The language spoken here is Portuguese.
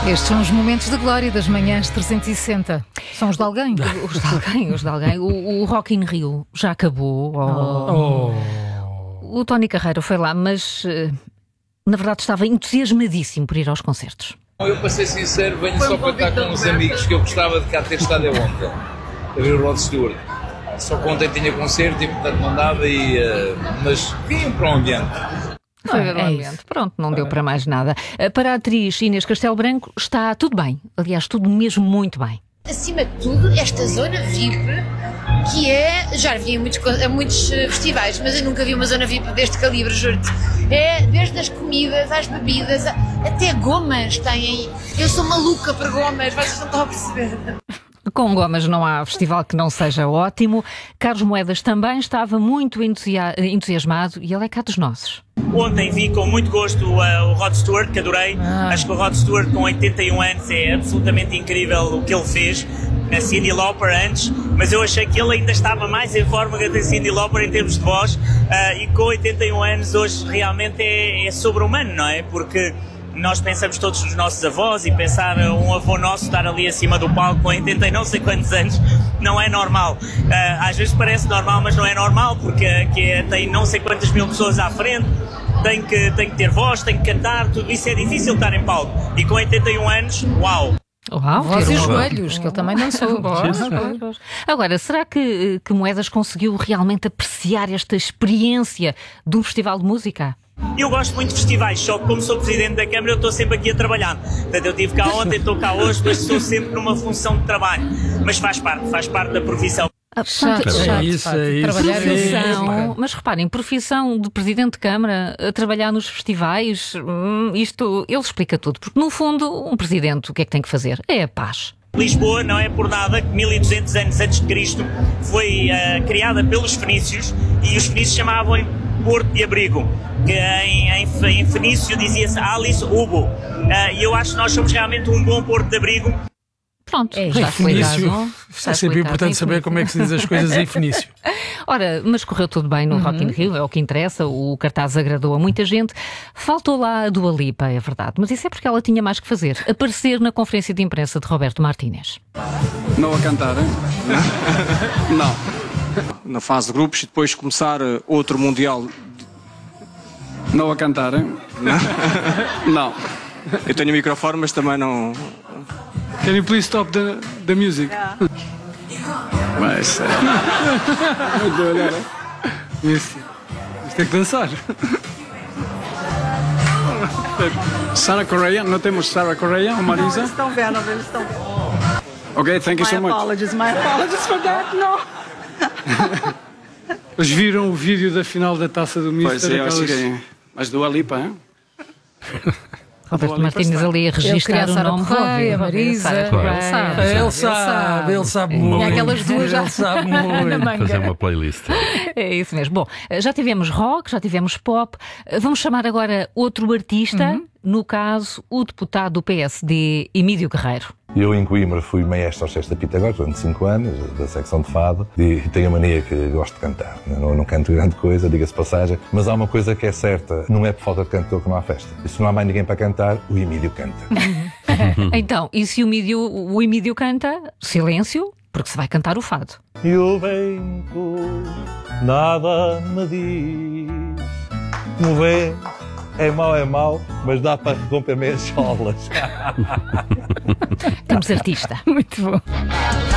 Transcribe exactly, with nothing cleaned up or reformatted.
Estes são os momentos de glória das manhãs trezentos e sessenta. São os de alguém? Os de alguém, os de alguém. O, o Rock in Rio já acabou. Oh. Oh. O Tony Carreira foi lá, mas na verdade estava entusiasmadíssimo por ir aos concertos. Eu, para ser sincero, venho só para estar com uns amigos que eu gostava de cá ter estado ontem, a ver o Rod Stewart. Só que ontem tinha concerto e portanto não dava, e, uh, mas vim para o ambiente. Foi ver o é ambiente. isso. Pronto, não deu para mais nada. Para a atriz Inês Castelo Branco está tudo bem. Aliás, tudo mesmo muito bem. Acima de tudo, esta zona V I P, que é, já vi em muitos, em muitos festivais, mas eu nunca vi uma zona V I P deste calibre, juro-te. É desde as comidas às bebidas, até gomas têm. Eu sou maluca por gomas, vocês não estão a perceber. Com gomas não há festival que não seja ótimo. Carlos Moedas também estava muito entusia- entusiasmado e ele é cá dos nossos. Ontem vi com muito gosto uh, o Rod Stewart, que adorei. Ah. Acho que o Rod Stewart, com oitenta e um anos, é absolutamente incrível o que ele fez. A Cyndi Lauper antes, mas eu achei que ele ainda estava mais em forma que a Cyndi Lauper em termos de voz. Uh, e com oitenta e um anos hoje realmente é, é sobre-humano, não é? Porque nós pensamos todos nos nossos avós, e pensar um avô nosso estar ali acima do palco com oitenta e não sei quantos anos não é normal. Uh, às vezes parece normal, mas não é normal, porque que é, tem não sei quantas mil pessoas à frente, tem que, tem que ter voz, tem que cantar, tudo isso é difícil estar em palco. E com oitenta e um anos, uau! Uau, Voz e um... joelhos, que ele também não soube. Agora, será que, que Moedas conseguiu realmente apreciar esta experiência de um festival de música? Eu gosto muito de festivais, só que como sou Presidente da Câmara eu estou sempre aqui a trabalhar. Portanto, eu estive cá ontem, estou cá hoje, mas estou sempre numa função de trabalho. Mas faz parte, faz parte da profissão. Ah, Chato, portanto, chato, é isso, pá, é isso. trabalhar profissão, mas reparem, profissão de Presidente de Câmara, a trabalhar nos festivais, hum, isto, ele explica tudo, porque no fundo um Presidente o que é que tem que fazer? É a paz. Lisboa não é por nada que mil e duzentos anos antes de Cristo foi uh, criada pelos fenícios, e os fenícios chamavam Porto de Abrigo, que em, em, em fenício dizia-se Alice Ubo, uh, e eu acho que nós somos realmente um bom Porto de Abrigo. Pronto, É, está Em explicado. fenício, Está é sempre explicado. importante Em saber como é que se diz as coisas em fenício. Ora, mas correu tudo bem no Uhum. Rock in Rio, é o que interessa, o cartaz agradou a muita gente. Faltou lá a Dua Lipa, é verdade, mas isso é porque ela tinha mais que fazer, aparecer na conferência de imprensa de Roberto Martínez. Não a cantar, hein? Não. Na fase de grupos e depois começar outro Mundial. Não a cantar, hein? Não. Eu tenho o microfone, mas também não... Can you please stop the, the music? Yeah. Mas... É... Muito bom, olhar, hein? Isso. Isto tem que dançar. Sarah Correia, não temos Sarah Correia ou Marisa? Eles estão vendo, eles estão vendo. Ok, thank you My so much. apologies, my apologies for that, no. Eles viram o vídeo da final da Taça do Mister? Pois é, eu aquelas... cheguei. Mas Dua Lipa, hein? Roberto Martínez ali a registrar o nome. Correia, a Marisa, Claro. ele sabe, Ele sabe, ele sabe Tinha muito. aquelas duas já Ele sabe na muito. manga. Fazer uma playlist. É isso mesmo. Bom, já tivemos rock, já tivemos pop. Vamos chamar agora outro artista, Uhum. no caso, o deputado do P S D, Emílio Guerreiro. Eu em Coimbra fui maestro orquestra Pitagóras durante cinco anos, da secção de fado, e tenho a mania que gosto de cantar. Não, não canto grande coisa, diga-se passagem, mas há uma coisa que é certa, não é por falta de cantor que não há festa. E se não há mais ninguém para cantar, o Emílio canta. Então, e se o Emílio, o Emílio canta, silêncio, porque se vai cantar o fado. E o vento nada me diz. Como vê, é mau, é mau, mas dá para romper meias solas. Temos artista. Muito bom.